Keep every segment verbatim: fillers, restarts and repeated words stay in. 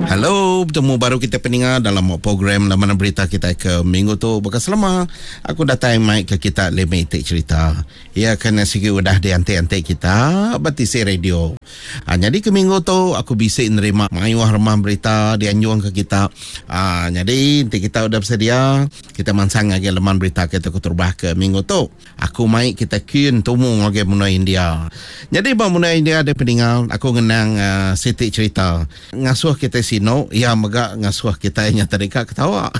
Halo, bertemu baru kita pendengar dalam program Laman Berita kita ke minggu tu. Bekas lama aku datang mic ke kita limited cerita. Ya, kena sikit udah diantik-antik kita batisi radio. Ha, jadi ke minggu tu aku bisa nerima mayuah rumah berita dianjung ke kita. Ha, jadi nanti kita udah bersedia, kita mansang lagi Laman Berita kita kuturbah ke minggu tu. Aku mic kita kian tumu lagi munai India. Jadi bang munai India ada pendengar, aku ngenang uh, siti cerita. Ngasuh kita sino, ya megak ngasuh kita yang tadi kak ketawa.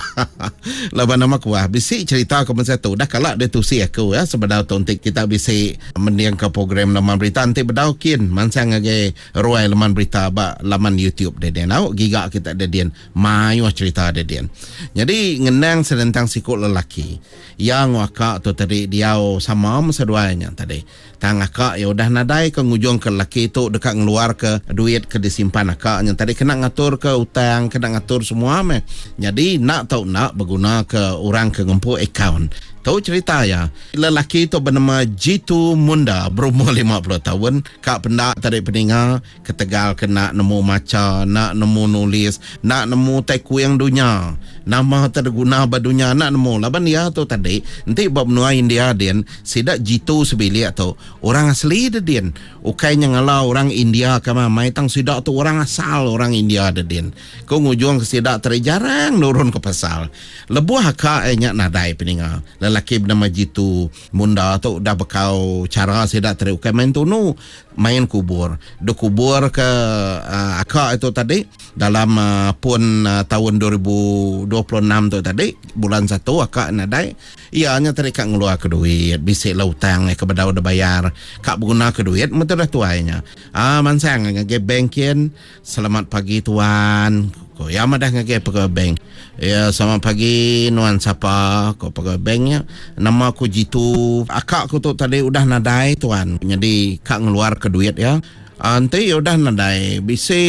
Laban nama kuah, bisi cerita ke masa tu. Dah kalak dia tusi aku ya, sebenarnya tu untuk kita bisi mendiang ke program Laman Berita. Nanti berdaukin, mansang lagi ruai Laman Berita bak laman YouTube dia dia. Nau, gigak kita ada dia, mayu cerita ada dia. Jadi, ngenang sedentang sikut lelaki. Yang wakak tu tadi dia sama masa duanya tadi. Tang akak ya udah nadai ke ngujung ke lelaki tu dekat ngeluar ke duit ke disimpan akak yang tadi kena ngatur ke utang, kena ngatur semua meh. Jadi nak tahu nak berguna ke orang ke ngempu account. Tahu cerita ya, lelaki itu bernama Jitu Munda, berumur lima puluh tahun. Kak pendak tadi pendengar, ke Tegal kena nemu maca, nak nemu nulis, nak nemu teku yang dunia. Nama terguna badunya nak nemu. Laban dia tu tadi, nanti bab menua India din, sidak Jitu sebilik tu. Orang asli dia din. Ukainya ngalau orang India kama mai tang sidak tu orang asal orang India dia din. Kau ngujung ke sidak teri jarang nurun ke pasal. Lebuh kak enyak nadai pendengar. Lelaki bernama Jitu Munda tu dah bekau cara sedak teriukai main tu nu main kubur do kubur ke uh, akak itu tadi dalam uh, pun uh, tahun dua ribu dua puluh enam tu tadi bulan satu akak nadai ianya tadi kak ngeluar ke duit bisik lautang eh kepada udah bayar kak berguna ke duit betul dah tuanya ah mansang ngage bankin selamat pagi tuan ko ya madah ngage pegawai bank ya selamat pagi nuan siapa ko pegawai banknya nama aku Jitu akak aku tu tadi udah nadai tuan jadi kak ngeluar ke duit ya nanti udah nadai bisi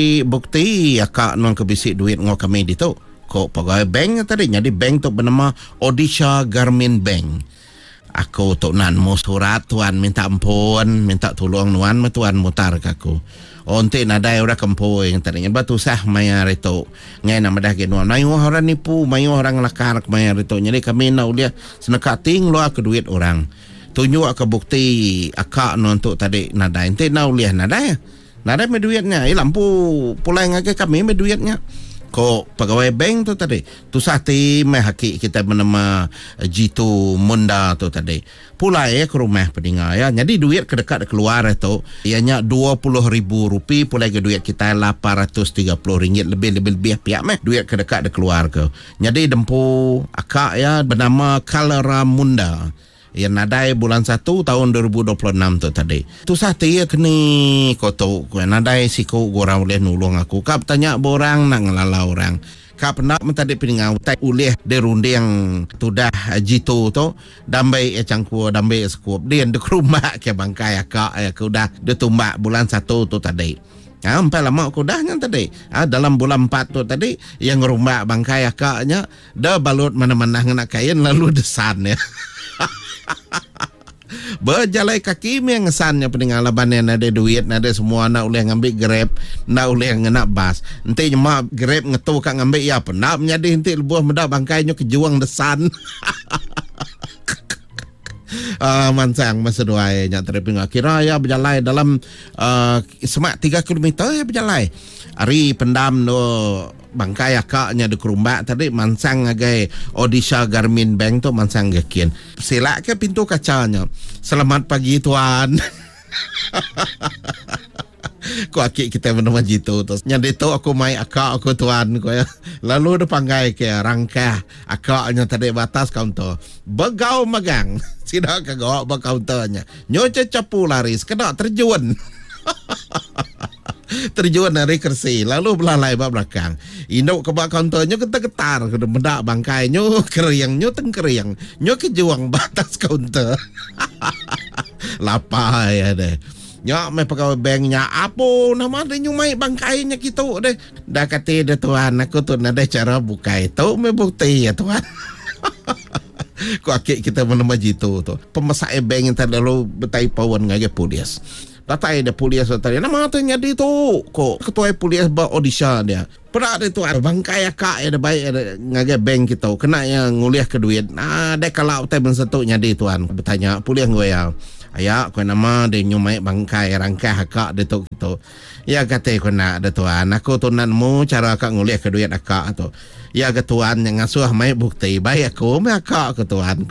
bukti akak nuan ke bisi duit ngau kami di tu ko pegawai bank tadi jadi bank tu bernama Odisha Grameen Bank. Aku tu nan mau surat tuan minta ampun minta tolong nuan ma tuan mutar ke aku. Oh, nanti nadai orang kampung yang tadinya batu sah mayar itu. Ngai nama dah genuan. Mayu orang nipu, mayu orang lakar mayar itu. Jadi kami nak uliah senekating luar ke duit orang. Tunjuk ke bukti akak nontok tadi nadai. Nanti nak uliah nadai. Nadai me duitnya. Eh lampu pulai ngake kami me duitnya. Kok pegawai bank tu tadi tu sati meh haki kita bernama Jitu Munda tu tadi pulai ya ke rumah pendengar ya jadi duit kedekat keluar itu ianya dua puluh ribu rupiah pulai ke duit kita lapan ratus tiga puluh ringgit lebih-lebih pihak meh duit kedekat keluar ke jadi dempu akak ya bernama Kalara Munda yang nadai bulan satu tahun dua ribu dua puluh enam tu tadi. Tu sati ya kini kau tahu nadai siku orang boleh nulung aku. Kap tanya borang nak ngelala orang. Kap nak mentadi peningau tai ulih de runde yang tu dah Jitu tu dambai e cangku dambai skup dia de rumah ke bangkai akak ya aku dah de tumbak bulan satu tu tadi. Ah, sampai lama aku dah yang tadi. Ah, dalam bulan empat tu tadi yang rumah bangkai akaknya dah balut mana-mana nak kain lalu desan ya. Berjalai kaki mi yang ngesannya peninggal laban ada duit ada semua nak boleh ngambil grab nak boleh nak bas nanti cuma grab ngetu kak ngambil ya apa nak menjadi nanti lebuah medak bangkainya kejuang desan. Uh, mansang masa dua nya terpinggal kira ya berjalan dalam uh, semak tiga kilometer ya berjalan hari pendam no bangkai akaknya di kerumbak tadi mansang agai Odisha Grameen Bank tu mansang gakian silak ke pintu kacanya selamat pagi tuan. Ko akik kita bernama Jitu tu nyadi tu aku mai akak aku tuan ko ya lalu dia panggai ke rangkah akaknya tadi batas kaunter begau magang sidak ke gawak ba kaunternya nyoce capu laris kena terjun. Terjun dari kersi lalu belalai ba belakang induk ke bak kaunternya ketar-ketar ke mendak bangkainya keriangnya teng keriang nyo kejuang batas kaunter. Lapar ya deh. Nyak mai pegawai banknya apa nama dia nyumai bangkainya gitu deh. Dah kata dia tuan aku tu ada cara buka itu me bukti ya tuan. Ku akik kita menama Jitu tu. Pemesak bank yang terlalu betai pawan ngage polis. Tatai ada polis tadi. Nama tu nyadi tu. Ko ketua polis ba Odisha dia. Pernah ada tu bangkai akak ada baik ada ngagai bank kita kena yang nguliah ke duit. Ah dek kalau tai bensetuk nyadi tuan bertanya puliah gue ya. Ayak ko nama de nyumai bangkai rangkai akak de tu gitu. Ya kata ko nak de tuan aku tunanmu cara akak nguliah ke duit akak tu. Ya ke tuan yang ngasuh mai bukti baik aku mai akak ke tuan.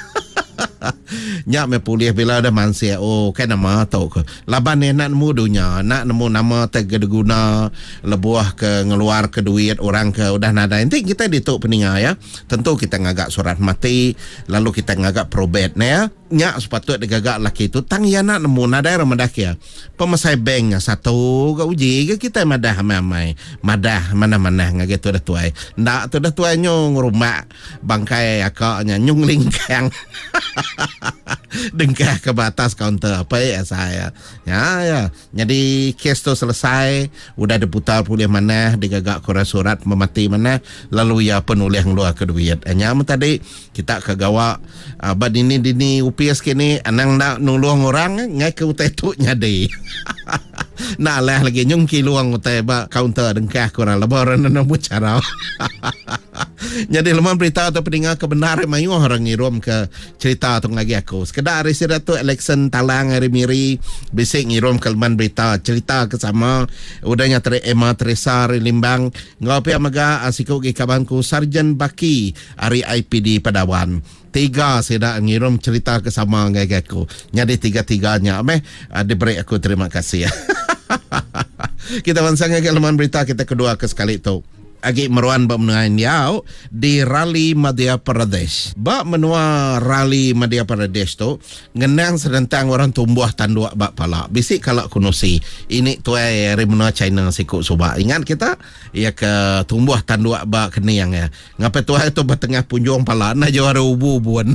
Nyak me pulih bila ada mansia oh kan nama tau ke laban ni nak nemu dunia nak nemu nama terguna lebuah ke ngeluar ke duit orang ke udah nada nanti kita dituk peninga ya tentu kita ngagak surat mati lalu kita ngagak probate ya nyak sepatut digagak laki itu tang ya nak nemu nada ramadak ya pemasai bank satu ke uji ke kita madah mamai madah mana-mana ngagak tu dah tuai ndak tu dah tuai nyong rumah bangkai akaknya nyung lingkang dengkah ke batas kaunter apa ya saya ya ya jadi kes tu selesai udah diputar pulih mana digagak kura surat memati mana lalu ya penulis ngeluar ke duit hanya tadi kita kagawa abad ini dini upias kini anang nak nulung orang ngai ke utai tu nyadi nak lah lagi nyungki luang utai ba kaunter dengkah kura lebaran nak bicara. Jadi lemah berita atau pendengar kebenaran mayu orang ngirum ke cerita tu lagi aku. Sekedar hari sira tu election talang hari miri bisik ngirum ke lemah berita cerita ke sama udahnya ter Emma Teresa Limbang ngopi amaga asiko ke kabanku Sarjan Baki hari I P D Padawan. Tiga saya ngirum cerita ke sama ngai aku. Jadi tiga-tiganya ameh diberi aku terima kasih ya. Kita langsung ke lemah berita kita kedua ke sekali tu. Agi meruan ba menua Indiau di Rally Madhya Pradesh. Ba menua Rally Madhya Pradesh tu ngenang sedentang orang tumbuh tanduk ba pala. Bisik kalau kunusi. Ini tu ai menua China sikuk subak. Ingat kita ia ke tumbuh tanduk ba keniang ya. Ngapa tu ai tu bertengah punjung pala na jawara ubu-ubuan.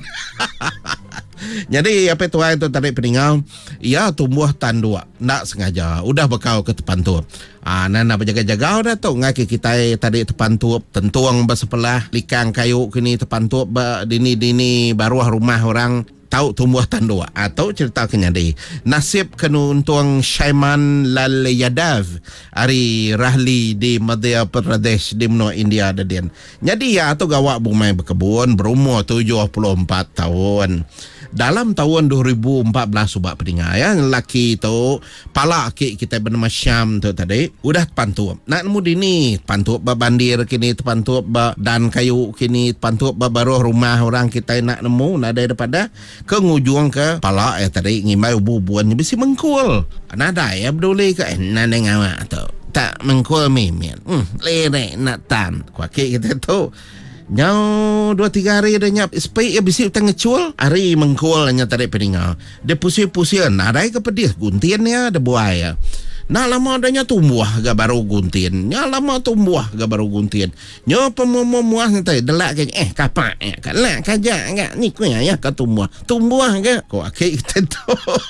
Jadi apa tuan itu tadi peninggal ia tumbuh tanduk nak sengaja udah bekau ke depan tu ah nana berjaga-jaga dah tu ngaki kita tadi depan tu tentuang bersebelah likang kayu kini depan tu dini-dini baruah rumah orang tahu tumbuh tanduk atau cerita kenyadi nasib kenuntuang Shaiman Lal Yadav hari Rahli di Madhya Pradesh di menua India dadian. Jadi ya tu gawak bumai berkebun berumur tujuh puluh empat tahun. Dalam tahun dua ribu empat belas subak pendengar ya lelaki tu pala akik kita bernama Syam tu tadi udah pantup nak nemu dini pantup ba bandir kini pantup ba dan kayu kini pantup ba baruh rumah orang kita nak nemu nada daripada ke ngujung ke pala ya tadi ngimai ubu-ubuan bisi mengkul nada ya beduli ke nada ngawak tu tak mengkul mimin hmm lere nak tan kuakik kita tu nyau dua tiga hari dah nyap spray ya bisi utang ngecul hari mengkul nya tarik peninggal dia pusing-pusing narai ke pedih guntian ya ada buaya ya. Nah lama adanya tumbuh ga baru guntian nya lama tumbuh ga baru guntian nya pemuah-muah nanti delak ke eh kapak eh kalak kaja enggak ni ku ya ya ka tumbuh tumbuh ke kok akik kita tu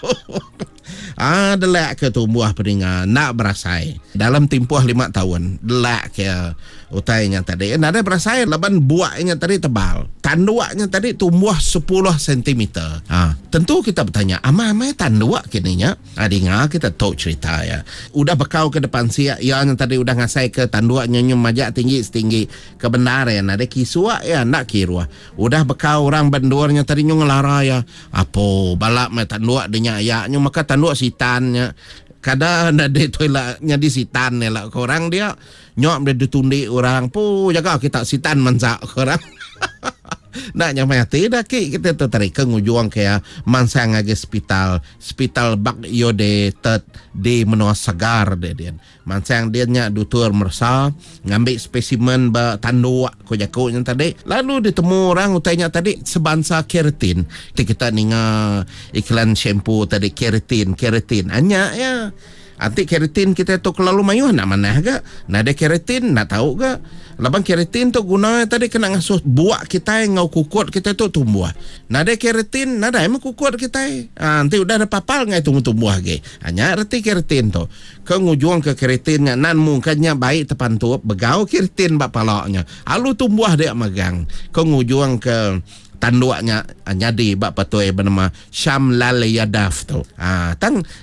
ah delak ke tumbuh peninggal nak berasai dalam tempoh lima tahun delak ke utainya tadi nada berasai laban buahnya tadi tebal tanduaknya tadi tumbuh sepuluh sentimeter ah tentu kita bertanya ama-ama tanduak kininya adinga kita tahu cerita ya udah bekau ke depan siak yang tadi udah ngasai ke tanduaknya nyum majak tinggi setinggi kebenaran ada kisua ya nak kirua udah bekau orang bandurnya tadi nyung lara ya apo balak me tanduak denya ya nyum maka tanduak sitannya kada ada de toilet nyadi sitan ne lah korang dia nyok dia ditundi orang pu jaga kita sitan mansa korang nak nyamai tidak ki kita tu tarik ke ngujung kaya mansang age hospital hospital bak yode tet di menua Sagar de dia mansang dia nya doktor mersa ngambil spesimen ba tanduk ko jako nya tadi lalu ditemu orang utainya tadi sebansa keratin kita ninga iklan shampoo tadi keratin keratin hanya ya anti keratin kita tu kelalu mayu nak mana ga nak ada keratin nak tahu ga labang keratin tu guna tadi kena ngasuh buak kita ngau kukut kita tu tumbuh nak ada keratin nak ada emang kukut kita ha, nanti udah ada papal ngai tumbuh tumbuh lagi hanya arti keratin tu ke ngujung ke keratinnya nan mungkinnya baik tepan tu begau keratin bak palaknya alu tumbuh dia magang ke ngujung ke tanduknya jadi bak patoi bernama Syam Lal Yadav tu. Ah, tang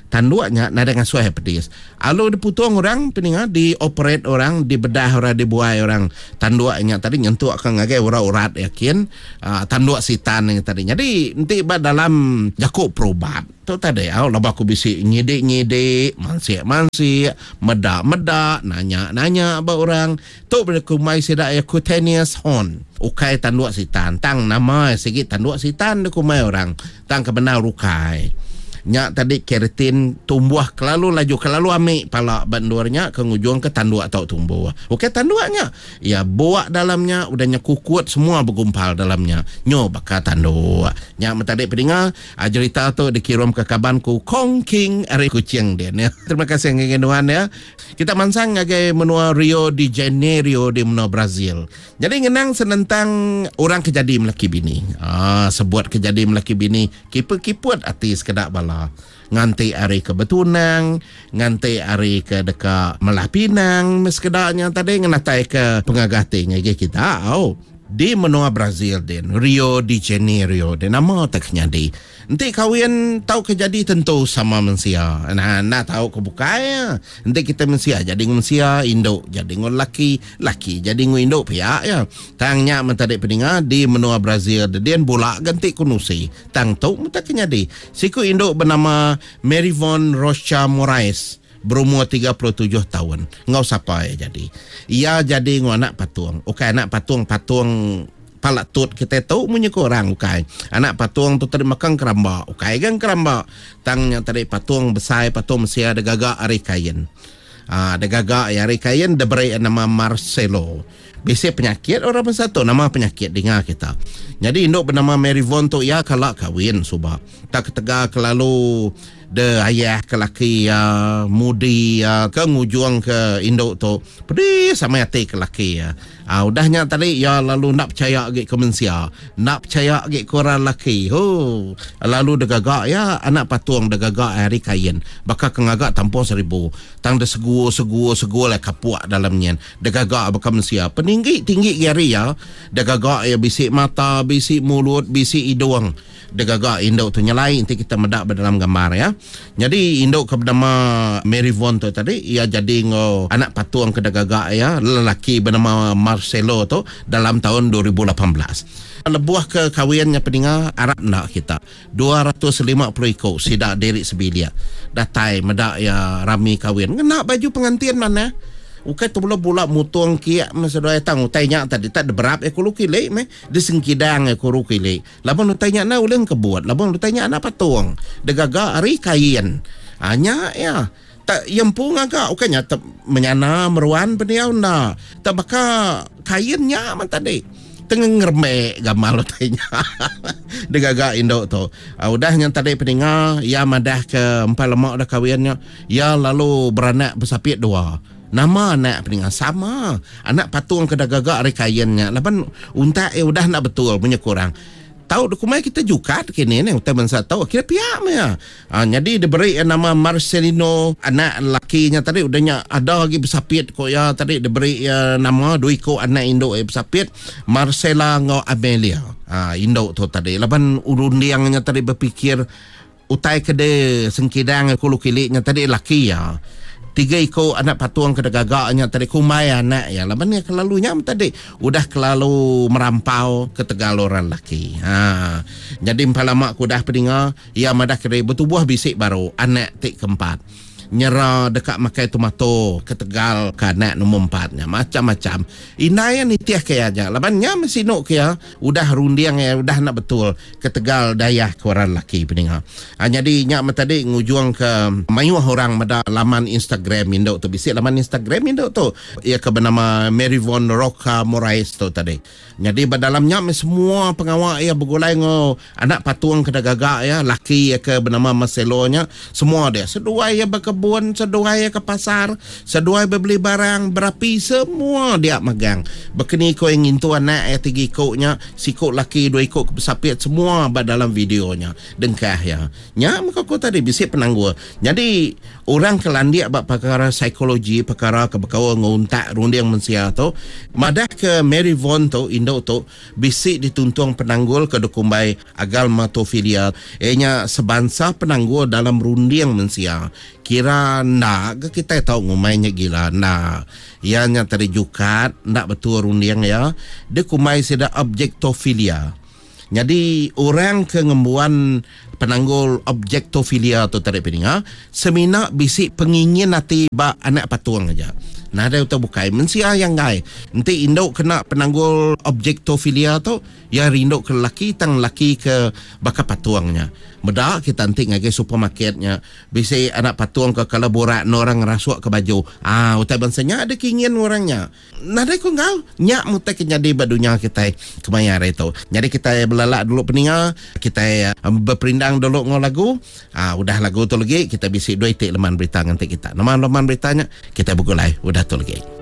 tanduaknya nak dengan suai pedis. Alu diputung orang peninga di operate orang, dibedah orang, dibuai orang tanduaknya tadi nyentuh akan ngagai urat-urat yakin uh, tanduak sitan yang tadi. Jadi nanti ba dalam jakuk perubat tu tadi au lah aku bisik nyidik-nyidik, mansik-mansik, medak-medak, nanya-nanya ba orang. Tu bila kumai sedak ya cutaneous horn. Ukai tanduak sitan, tang nama sikit tanduak sitan de kumai orang. Tang kebenar ukai. Nya tadi keratin tumbuh kelalu laju kelalu amik pala bandurnya ke ngujung ke tanduak tau tumbuh. Okey tanduaknya ya buak dalamnya udahnya kukut semua bergumpal dalamnya. Nyo bakal tanduak. Nya tadi pedinga cerita tu dikirim ke kabanku Kong King are kucing dia ya. Terima kasih ngenduan ya. Kita mansang ngagai menua Rio de Janeiro di menua Brazil. Jadi ngenang senentang orang kejadi melaki bini. Ah sebuat kejadi melaki bini kipu-kiput artis kedak bala. Nganti hari ke Betunang, nganti hari ke dekat Melah Pinang, meskedaknya tadi ngenatai ke pengagatinya kita. Oh, di menua Brazil din, Rio de Janeiro din nama taknya di. Nanti kawin tahu kejadi tentu sama manusia. Nah, nak tahu kebukanya. Nanti kita manusia jadi manusia Indo, jadi ngol laki, laki jadi ngol Indo pihak ya. Tangnya mentadi peninga di menua Brazil dan bola ganti kunusi. Tang tahu mutaknya di. Siku Indo bernama Marivon Rocha Moraes. Berumur tiga puluh tujuh tahun. Ngau siapa ya jadi. Ia jadi ngau anak patung. Okey anak patung-patung palak tut kita tahu punya korang ukai. Anak patung tu tadi makan keramba. Ukai kan keramba. Tangnya tadi patung besar, patung Mesia ada gagak ari kain. Ah, ada gagak ari kain diberi nama Marcelo. Biasa penyakit orang satu nama penyakit dengar kita. Jadi induk bernama Marivon tu ya kalau kahwin subah. Tak ketega kelalu de ayah ke laki ya mudi ya ke ngujung ke induk tu pedih sama hati ke laki ya. Ah udahnya tadi ya lalu nak percaya ke kemensia, nak percaya ke korang laki. Oh, lalu degagak ya anak patung degagak hari kain. Bakal kengagak tampung seribu. Tang de segu segu segu lah kapuak dalamnya. Degagak bakal mensia. Peninggi tinggi gari ya. Degagak ya bisik mata, bisik mulut, bisik hidung. Degagak induk tu nyelai nanti kita medak dalam gambar ya. Jadi induk ke bernama Marivon tu tadi ia jadi ngo anak patung ke degagak ya lelaki bernama Marcelo tu dalam tahun dua ribu lapan belas. Lebuah ke kawinnya peninga Arab nak kita dua ratus lima puluh ekor sidak diri sebilia. Datai medak ya rami kawin. Kena baju pengantin mana? Ukai tu bola mutuang kia masa doa tang utainya tadi tak berap aku luki le me di sengkidang aku luki le laban utainya na ulang kebuat laban utainya anak patung degaga ari kain hanya ya tak yempung agak ukanya tak menyana meruan beniau na tak baka kainnya man tadi tengah ngerme gamal utainya degaga indo tu uh, udah yang tadi peninga ya madah ke empat lemak dah kawinnya ya lalu beranak bersapit dua. Nama anak peningan sama. Anak patung ke dagagak rekayannya. Lapan unta eh udah nak betul punya kurang. Tahu dokumen kita juga kini ni kita bangsa tahu kira pihak ya. Ah, jadi diberi nama Marcelino anak lakinya tadi udahnya ada lagi bersapit kok ya tadi diberi ya, nama dua ko anak Indo eh bersapit Marcela ngo Amelia. Ah Indo tu tadi. Lapan urundiangnya tadi berfikir utai kede sengkidang kulukiliknya tadi laki ya. Tiga ikut anak patung ke dagagaknya tadi kumai anak ya laban ya kelalunya tadi udah kelalu merampau ke tegal orang laki. Ha. Jadi empalama aku dah pedinga ya madah kere bertubuh bisik baru anak tik keempat. Nyera dekat makai tomato ke tegal ke anak nombor empatnya macam-macam. Inaya ni tiah kaya aja. Labannya mesti nok kaya udah rundiang ya udah nak betul ke tegal dayah ke orang laki pedinga. Ha, jadi nyak tadi ngujung ke mayuh orang mada laman Instagram induk tu bisik laman Instagram induk tu ia ke bernama Marivon Rocha Moraes tu tadi. Jadi berdalamnya semua pengawal ia bergulai ngo anak patung ke dagagak ya laki ya ke bernama Marcelo nya semua dia. Sedua ia berke kebun, seduai ke pasar, seduai beli barang, berapi, semua dia megang. Bekeni ko yang intu anak ya tiga ikutnya, si ikut laki dua ikut sapit semua dalam videonya. Dengkah ya. Nya muka ko tadi bisik penangguh. Jadi orang kelandia bak perkara psikologi, perkara kebekawa nguntak rundiang mensia tu, madah ke Mary Vaughan tu, Indo tu, bisik dituntung penanggul ke dukumbai agal matofilia. Ehnya sebangsa penanggul dalam rundiang mensia. Kira nak ke kita tahu ngumainya gila. Nah, ianya terjukat, nak betul rundiang ya. Dia kumai sida objektofilia. Jadi orang ke ngembuan penanggul objektofilia tu tarik peninga, semina bisik pengingin nanti ba anak patuang aja. Nah ada tu bukai mensia yang gai. Nanti induk kena penanggul objektofilia tu, ya rinduk ke laki tang laki ke baka patuangnya. Beda kita nanti ngage supermarketnya, bisik anak patuang ke kalau borak orang rasuak ke baju. Ah, utai bansanya ada keinginan orangnya. Nah ada ku ngau nyak mutai jadi badunya kita kemayar itu. Jadi kita belalak dulu peninga, kita berperindang dulu ngau lagu. Ah, udah lagu tu lagi kita bisik dua itik leman berita nanti kita. Nama leman beritanya kita buku lai udah tu lagi.